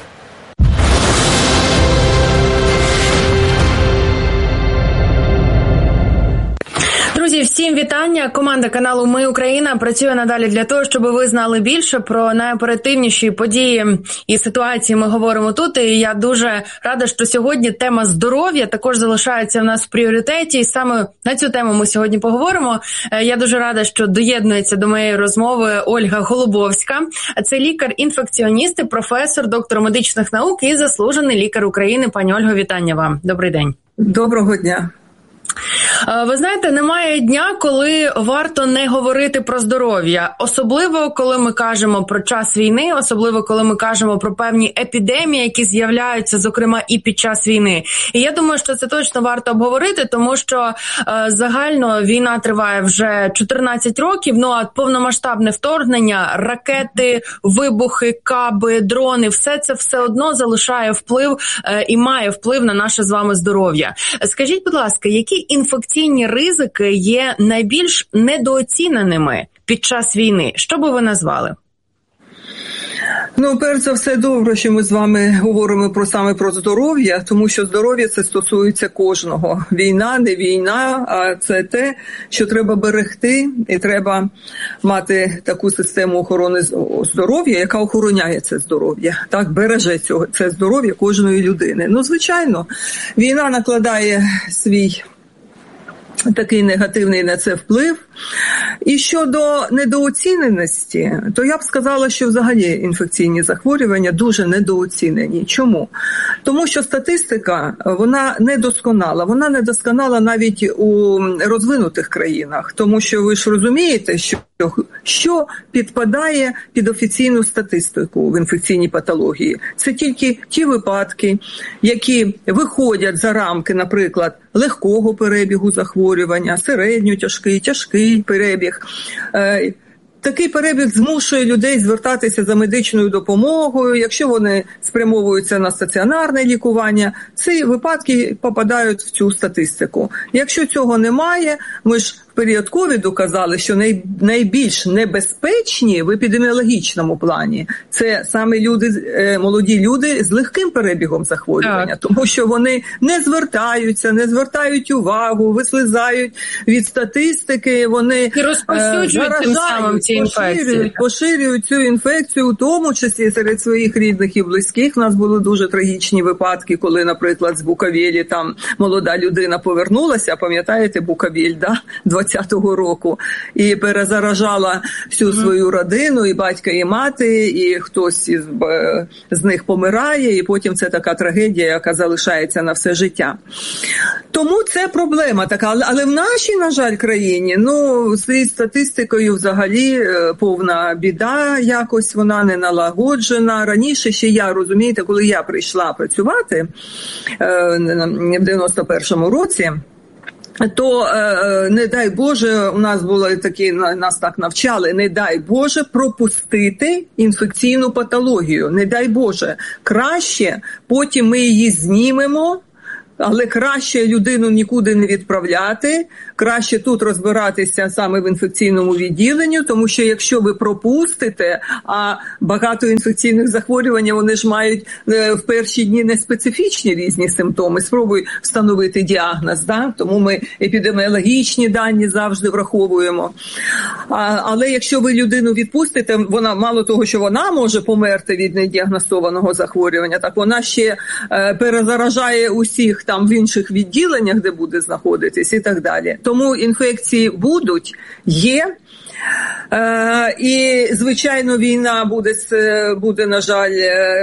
Друзі, всім вітання. Команда каналу «Ми Україна» працює надалі для того, щоб ви знали більше про найоперативніші події і ситуації ми говоримо тут. І я дуже рада, що сьогодні тема здоров'я також залишається в нас в пріоритеті. І саме на цю тему ми сьогодні поговоримо. Я дуже рада, що доєднується до моєї розмови Ольга Голубовська. Це лікар-інфекціоніст, професор, доктор медичних наук і заслужений лікар України. Пані Ольго, вітання вам. Добрий день. Доброго дня. Ви знаєте, немає дня, коли варто не говорити про здоров'я. Особливо, коли ми кажемо про час війни, особливо, коли ми кажемо про певні епідемії, які з'являються, зокрема, і під час війни. І я думаю, що це точно варто обговорити, тому що е, загально війна триває вже чотирнадцять років, ну а повномасштабне вторгнення, ракети, вибухи, каби, дрони, все це все одно залишає вплив е, і має вплив на наше з вами здоров'я. Скажіть, будь ласка, які інфекційні ризики є найбільш недооціненими під час війни? Що би ви назвали? Ну, перш за все, добре, що ми з вами говоримо про саме про здоров'я, тому що здоров'я це стосується кожного. Війна, не війна, а це те, що треба берегти, і треба мати таку систему охорони здоров'я, яка охороняє це здоров'я, так, береже цього, це здоров'я кожної людини. Ну, звичайно, війна накладає свій такий негативний на це вплив. І щодо недооціненості, то я б сказала, що взагалі інфекційні захворювання дуже недооцінені. Чому? Тому що статистика, вона недосконала. Вона недосконала навіть у розвинутих країнах. Тому що ви ж розумієте, що що підпадає під офіційну статистику в інфекційній патології. Це тільки ті випадки, які виходять за рамки, наприклад, легкого перебігу захворювання, середньо-тяжкий, тяжкий перебіг. Такий перебіг змушує людей звертатися за медичною допомогою. Якщо вони спрямовуються на стаціонарне лікування, ці випадки попадають в цю статистику. Якщо цього немає, ми ж в період ковіду казали, що найбільш небезпечні в епідеміологічному плані – це саме люди, молоді люди з легким перебігом захворювання, так. Тому що вони не звертаються, не звертають увагу, вислизають від статистики, вони і розповсюджують тим самим ці інфекції. Поширюють, поширюють цю інфекцію, у тому числі серед своїх рідних і близьких. У нас були дуже трагічні випадки, коли, наприклад, з Букавелі там молода людина повернулася, пам'ятаєте, Букавель, да? двадцятого року, і перезаражала всю свою родину, і батька, і мати, і хтось із, з них помирає, і потім це така трагедія, яка залишається на все життя. Тому це проблема така, але в нашій, на жаль, країні, ну, з статистикою взагалі повна біда, якось вона не налагоджена. Раніше ще я, розумієте, коли я прийшла працювати в дев'яносто першому році, то, не дай Боже, у нас були такі, нас так навчали, не дай Боже пропустити інфекційну патологію, не дай Боже. Краще, потім ми її знімемо, але краще людину нікуди не відправляти, краще тут розбиратися саме в інфекційному відділенні, тому що якщо ви пропустите, а багато інфекційних захворювань, вони ж мають в перші дні неспецифічні різні симптоми, спробуй встановити діагноз, да? Тому ми епідеміологічні дані завжди враховуємо. А, але якщо ви людину відпустите, вона мало того, що вона може померти від недіагностованого захворювання, так вона ще е, перезаражає усіх там в інших відділеннях, де буде знаходитись і так далі. Тому інфекції будуть, є. Е, і, звичайно, війна буде, буде на жаль, е,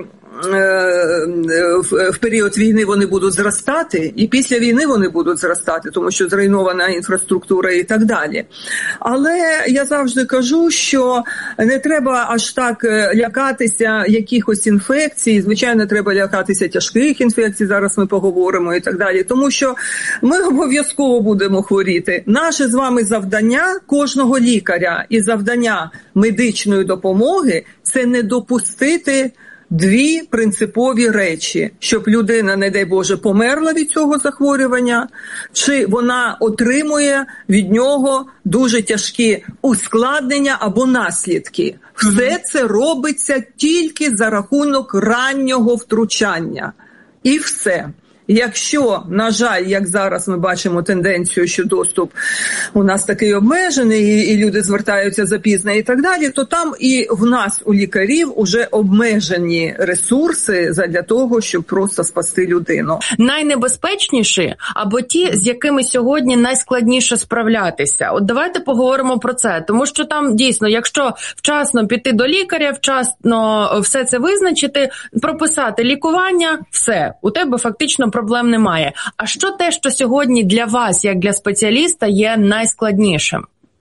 в період війни вони будуть зростати, і після війни вони будуть зростати, тому що зруйнована інфраструктура і так далі. Але я завжди кажу, що не треба аж так лякатися якихось інфекцій, звичайно, треба лякатися тяжких інфекцій, зараз ми поговоримо і так далі, тому що ми обов'язково будемо хворіти. Наше з вами завдання кожного лікаря і завдання медичної допомоги – це не допустити дві принципові речі, щоб людина, не дай Боже, померла від цього захворювання, чи вона отримує від нього дуже тяжкі ускладнення або наслідки. Все це робиться тільки за рахунок раннього втручання. І все. Якщо, на жаль, як зараз ми бачимо тенденцію, що доступ у нас такий обмежений, і, і люди звертаються запізно і так далі, то там і в нас, у лікарів, уже обмежені ресурси для того, щоб просто спасти людину. Найнебезпечніші або ті, з якими сьогодні найскладніше справлятися. От давайте поговоримо про це, тому що там дійсно, якщо вчасно піти до лікаря, вчасно все це визначити, прописати лікування, все, у тебе фактично проблем немає. А що те, що сьогодні для вас, як для спеціаліста, є найскладнішим?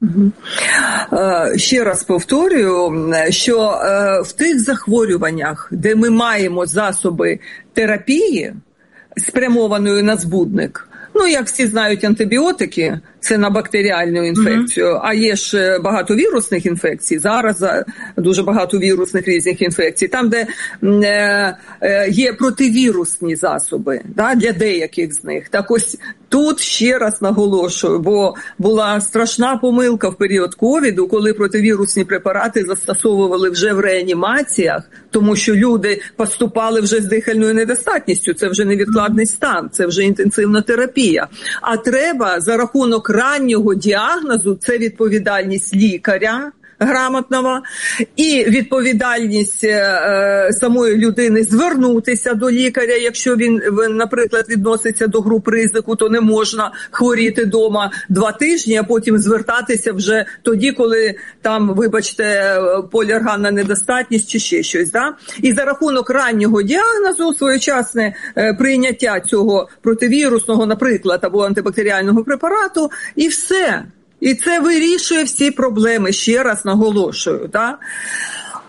Ще раз повторюю, що в тих захворюваннях, де ми маємо засоби терапії, спрямованої на збудник, ну, як всі знають, антибіотики – це на бактеріальну інфекцію, mm-hmm. а є ж багато вірусних інфекцій, зараз дуже багато вірусних різних інфекцій, там, де е, е, є противірусні засоби, да, для деяких з них. Так ось тут ще раз наголошую, бо була страшна помилка в період ковіду, коли противірусні препарати застосовували вже в реанімаціях, тому що люди поступали вже з дихальною недостатністю, це вже невідкладний стан, це вже інтенсивна терапія. А треба за рахунок раннього діагнозу, це відповідальність лікаря грамотного і відповідальність е, самої людини звернутися до лікаря. Якщо він, наприклад, відноситься до груп ризику, то не можна хворіти вдома два тижні, а потім звертатися вже тоді, коли там, вибачте, поліорганна недостатність чи ще щось. Да? І за рахунок раннього діагнозу, своєчасне е, прийняття цього противірусного, наприклад, або антибактеріального препарату, і все. І це вирішує всі проблеми, ще раз наголошую. Да?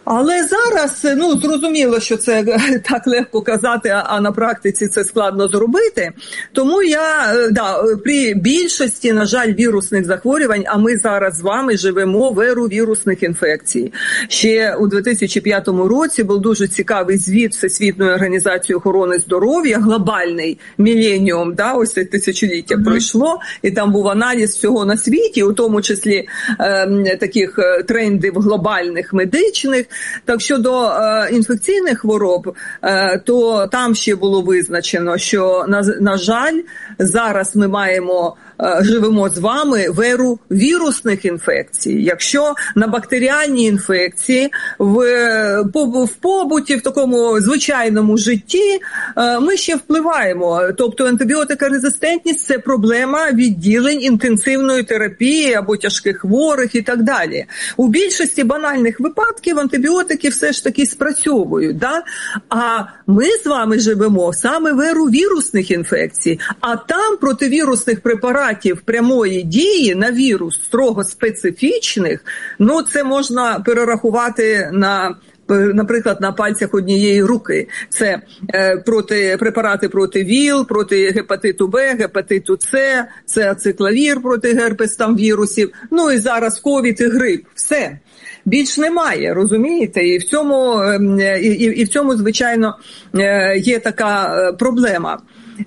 Але зараз, ну, зрозуміло, що це так легко казати, а на практиці це складно зробити. Тому я, да, при більшості, на жаль, вірусних захворювань, а ми зараз з вами живемо в еру вірусних інфекцій. Ще у дві тисячі п'ятому році був дуже цікавий звіт Всесвітньої організації охорони здоров'я, глобальний міленіум, да, ось це тисячоліття mm-hmm. пройшло, і там був аналіз всього на світі, у тому числі е, таких трендів глобальних медичних. Так щодо е, інфекційних хвороб, е, то там ще було визначено, що, на, на жаль, зараз ми маємо живемо з вами в еру вірусних інфекцій. Якщо на бактеріальні інфекції в, в побуті, в такому звичайному житті ми ще впливаємо. Тобто антибіотикорезистентність – це проблема відділень інтенсивної терапії або тяжких хворих і так далі. У більшості банальних випадків антибіотики все ж таки спрацьовують. Да? А ми з вами живемо саме в еру вірусних інфекцій. А там противірусних препаратів прямої дії на вірус строго специфічних, ну це можна перерахувати на, наприклад, на пальцях однієї руки. Це е, проти, препарати проти ВІЛ, проти гепатиту Б, гепатиту С, це ациклавір проти герпес там вірусів, ну і зараз ковід і грип. Все. Більш немає, розумієте? І в цьому, і, і в цьому, звичайно, є така проблема.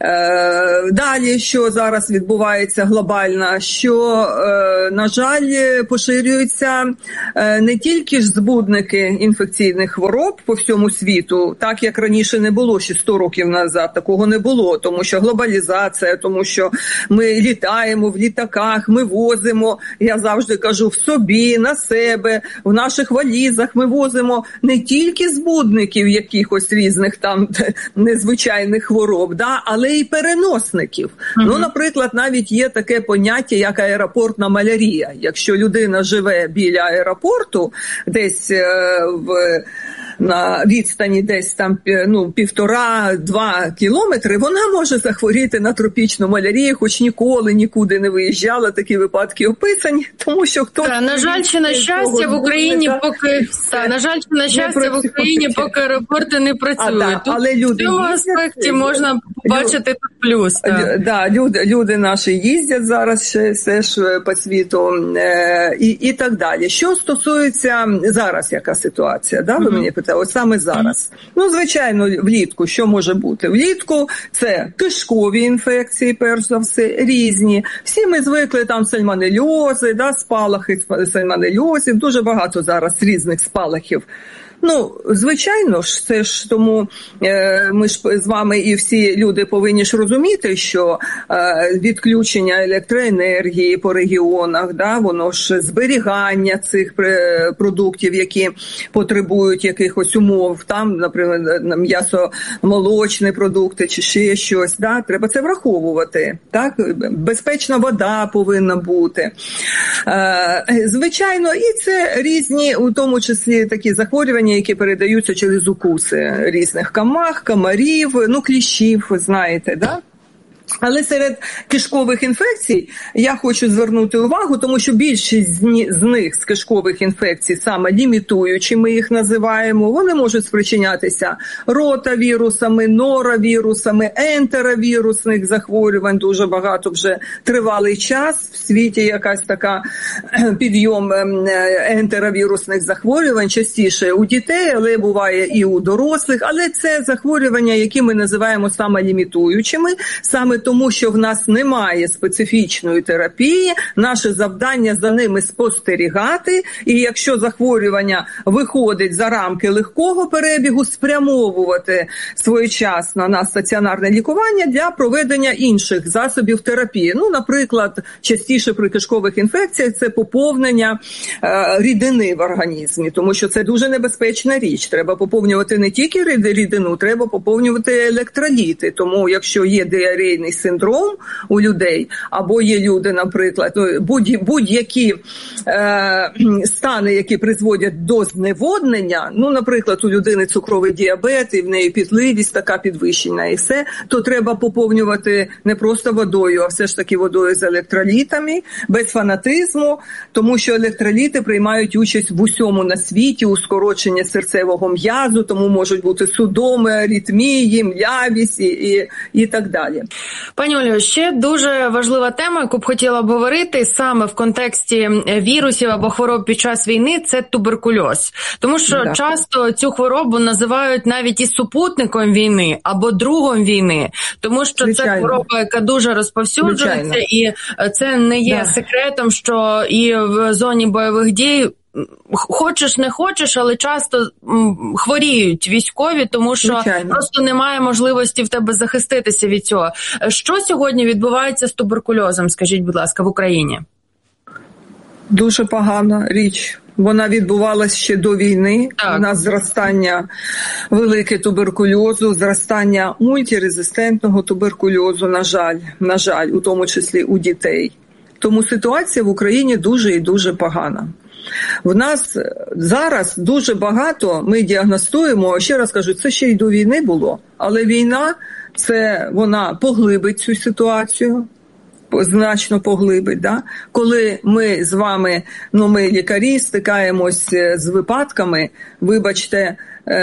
Далі, що зараз відбувається глобально, що, на жаль, поширюються не тільки ж збудники інфекційних хвороб по всьому світу, так як раніше не було, ще сто років назад, такого не було, тому що глобалізація, тому що ми літаємо в літаках, ми возимо, я завжди кажу, в собі, на себе, в наших валізах ми возимо не тільки збудників якихось різних там незвичайних хвороб, да, але й переносників. Uh-huh. Ну, наприклад, навіть є таке поняття, як аеропортна малярія. Якщо людина живе біля аеропорту, десь е, в на відстані десь там ну, півтора-два кілометри, вона може захворіти на тропічну малярію, хоч ніколи нікуди не виїжджала, такі випадки описані, тому що хто... Та, на жаль, чи на щастя в Україні та, поки... Та, на жаль, чи на щастя в Україні поки аеропорти не працюють. А, та, але люди в цьому аспекті можна побачити тут плюс. Так, да, люди, люди наші їздять зараз ще все ж по світу е, і, і так далі. Що стосується зараз, яка ситуація, да, ви mm-hmm. мені питаєте? Ось саме зараз. Ну, звичайно, влітку що може бути? Влітку це кишкові інфекції, перш за все, різні. Всі ми звикли там сальмонельози, да, спалахи сальмонельозів, дуже багато зараз різних спалахів. Ну, звичайно ж, це ж тому е, ми ж з вами і всі люди повинні ж розуміти, що е, відключення електроенергії по регіонах, да, воно ж зберігання цих продуктів, які потребують якихось умов, там, наприклад, м'ясо-молочні продукти чи ще щось, да, треба це враховувати, так, безпечна вода повинна бути. Е, звичайно, і це різні, у тому числі такі захворювання, які передаються через укуси різних комах, комарів, ну, кліщів, ви знаєте, да? Але серед кишкових інфекцій я хочу звернути увагу, тому що більшість з них, з кишкових інфекцій, саме лімітуючі, ми їх називаємо, вони можуть спричинятися ротавірусами, норавірусами, ентеровірусних захворювань, дуже багато вже тривалий час в світі якась така підйом ентеровірусних захворювань, частіше у дітей, але буває і у дорослих, але це захворювання, які ми називаємо саме лімітуючими, саме тому, що в нас немає специфічної терапії, наше завдання за ними спостерігати, і якщо захворювання виходить за рамки легкого перебігу, спрямовувати своєчасно на стаціонарне лікування для проведення інших засобів терапії. Ну, наприклад, частіше при кишкових інфекціях це поповнення е, рідини в організмі, тому що це дуже небезпечна річ. Треба поповнювати не тільки рідину, треба поповнювати електроліти. Тому якщо є діарейний певний синдром у людей, або є люди, наприклад, будь, будь-які е, стани, які призводять до зневоднення, ну, наприклад, у людини цукровий діабет, і в неї пітливість така підвищена і все, то треба поповнювати не просто водою, а все ж таки водою з електролітами, без фанатизму, тому що електроліти приймають участь в усьому на світі, у скороченні серцевого м'язу, тому можуть бути судоми, аритмії, млявість і, і, і так далі. Пані Олю, ще дуже важлива тема, яку б хотіла обговорити саме в контексті вірусів або хвороб під час війни, це туберкульоз. Тому що да. часто цю хворобу називають навіть і супутником війни або другом війни, тому що Звичайно. це хвороба, яка дуже розповсюджується, Звичайно. і це не є да. секретом, що і в зоні бойових дій хочеш не хочеш, але часто хворіють військові, тому що Звичайно. просто немає можливості в тебе захиститися від цього. Що сьогодні відбувається з туберкульозом, скажіть, будь ласка, в Україні? Дуже погана річ. Вона відбувалася ще до війни. Так. У нас зростання велике туберкульозу, зростання мультирезистентного туберкульозу, на жаль, на жаль, у тому числі у дітей. Тому ситуація в Україні дуже і дуже погана. В нас зараз дуже багато ми діагностуємо, ще раз кажу, це ще й до війни було, але війна, це вона поглибить цю ситуацію, значно поглибить, да? Коли ми з вами, ну ми лікарі, стикаємось з випадками, вибачте,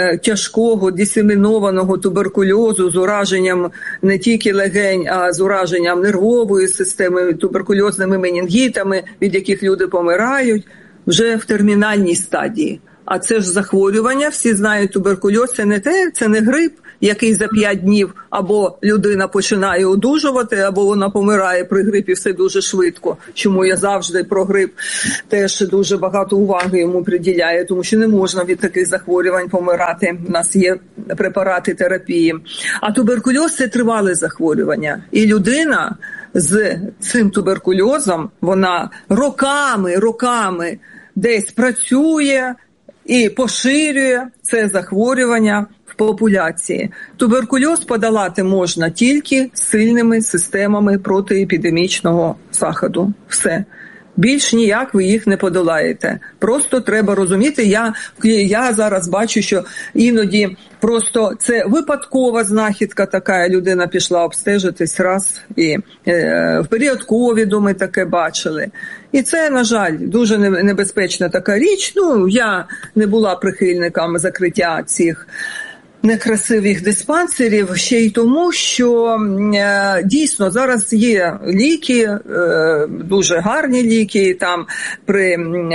тяжкого дисемінованого туберкульозу з ураженням не тільки легень, а з ураженням нервової системи, туберкульозними менінгітами, від яких люди помирають, вже в термінальній стадії. А це ж захворювання, всі знають, туберкульоз – це не те, це не грип, який за п'ять днів або людина починає одужувати, або вона помирає при грипі, все дуже швидко. Чому я завжди про грип теж дуже багато уваги йому приділяю, тому що не можна від таких захворювань помирати. У нас є препарати терапії. А туберкульоз – це тривале захворювання. І людина з цим туберкульозом, вона роками, роками десь працює і поширює це захворювання в популяції. Туберкульоз подолати можна тільки сильними системами протиепідемічного заходу. Все. Більш ніяк ви їх не подолаєте. Просто треба розуміти, я, я зараз бачу, що іноді просто це випадкова знахідка така, людина пішла обстежитись раз, і е, в період ковіду ми таке бачили. І це, на жаль, дуже небезпечна така річ. Ну, я не була прихильником закриття цих некрасивих диспансерів, ще й тому, що е, дійсно зараз є ліки, е, дуже гарні ліки, там при е,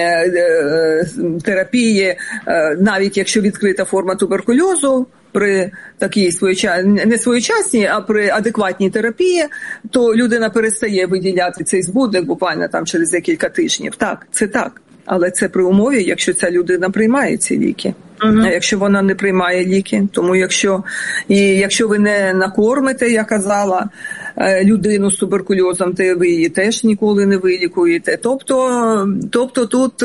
е, терапії, е, навіть якщо відкрита форма туберкульозу, при такій своєчасній, не своєчасній, а при адекватній терапії, то людина перестає виділяти цей збудник буквально там через декілька тижнів. Так, це так. Але це при умові, якщо ця людина приймає ці ліки. Uh-huh. А якщо вона не приймає ліки, тому якщо, і якщо ви не накормите, я казала, людину з туберкульозом, то ви її теж ніколи не вилікуєте. Тобто, тобто тут,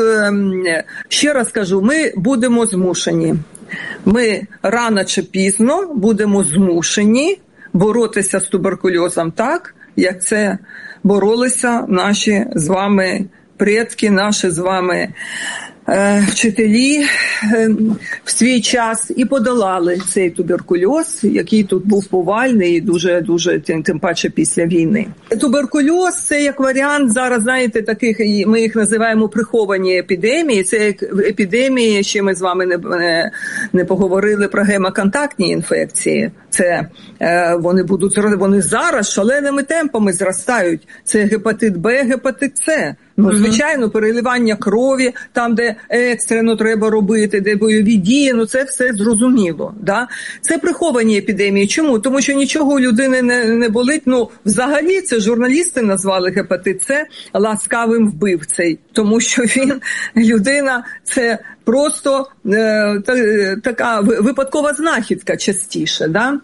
ще раз кажу, ми будемо змушені. Ми рано чи пізно будемо змушені боротися з туберкульозом так, як це боролися наші з вами предки, наші з вами е, вчителі е, в свій час і подолали цей туберкульоз, який тут був повальний і дуже-дуже, тим, тим паче після війни. Туберкульоз – це як варіант, зараз, знаєте, таких, ми їх називаємо приховані епідемії. Це як епідемії, ще ми з вами не, не, не поговорили про гемоконтактні інфекції. Це е, вони будуть, вони зараз шаленими темпами зростають. Це гепатит Б, гепатит С. Ну, звичайно, переливання крові, там, де екстрено треба робити, де бойові дії, ну це все зрозуміло. Да? Це приховані епідемії. Чому? Тому що нічого у людини не, не болить. Ну, взагалі, це журналісти назвали гепатит С ласкавим вбивцею. Тому що він, людина, це просто е, та, така випадкова знахідка частіше. Да?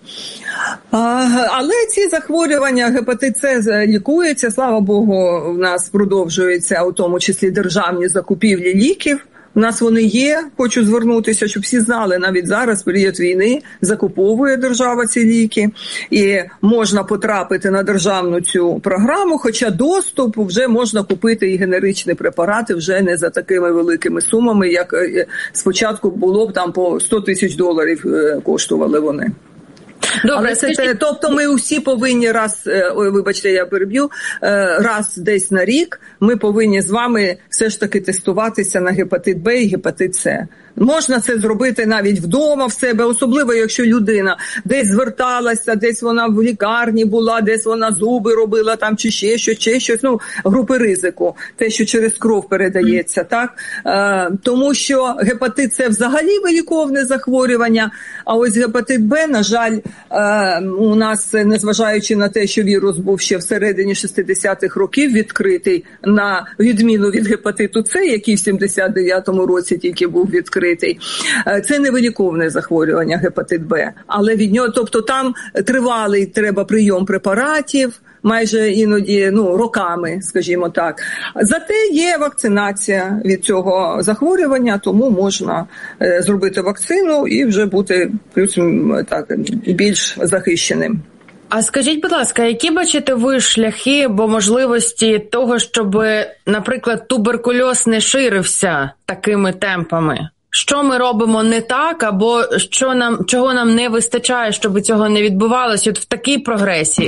А, але ці захворювання, гепатит С лікується, слава Богу, в нас продовжується, у тому числі державні закупівлі ліків У нас вони є, хочу звернутися, щоб всі знали, навіть зараз, в період війни, закуповує держава ці ліки, і можна потрапити на державну цю програму, хоча доступ вже можна купити і генеричні препарати вже не за такими великими сумами, як спочатку було б там по сто тисяч доларів коштували вони. Добре, Але це, скажіть... тобто ми усі повинні раз, ой, вибачте, я переб'ю, раз десь на рік ми повинні з вами все ж таки тестуватися на гепатит Б і гепатит С. Можна це зробити навіть вдома в себе, особливо якщо людина десь зверталася, десь вона в лікарні була, десь вона зуби робила там чи ще щось, ще щось, ну, групи ризику, те, що через кров передається, mm. так? Е, тому що гепатит С взагалі виліковне захворювання, а ось гепатит Б, на жаль, е, у нас, незважаючи на те, що вірус був ще всередині шістдесятих років відкритий, на відміну від гепатиту С, який в сімдесят дев'ятому році тільки був відкритий, це не виліковне захворювання гепатит Б, але від нього, тобто там тривалий треба прийом препаратів, майже іноді, ну, роками, скажімо так. Зате є вакцинація від цього захворювання, тому можна е, зробити вакцину і вже бути плюс так більш захищеним. А скажіть, будь ласка, які бачите ви шляхи або можливості того, щоб, наприклад, туберкульоз не ширився такими темпами? Що ми робимо не так, або що нам, чого нам не вистачає, щоб цього не відбувалося от в такій прогресії?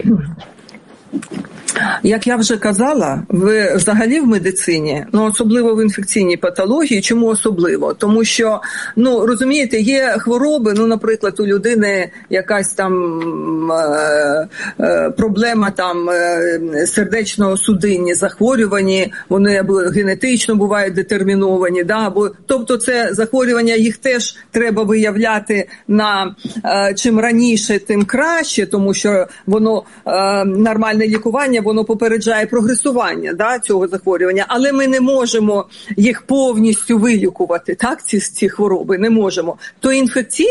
Як я вже казала, в, взагалі в медицині, ну особливо в інфекційній патології, чому особливо? Тому що, ну розумієте, є хвороби, ну наприклад, у людини якась там е, е, проблема там е, сердечно-судинні захворювання, вони або генетично бувають детерміновані, да, або, тобто це захворювання, їх теж треба виявляти на е, чим раніше, тим краще, тому що воно е, нормальне лікування, воно попереджає прогресування, да, цього захворювання, але ми не можемо їх повністю вилікувати, так, ці, ці хвороби, не можемо. То інфекційні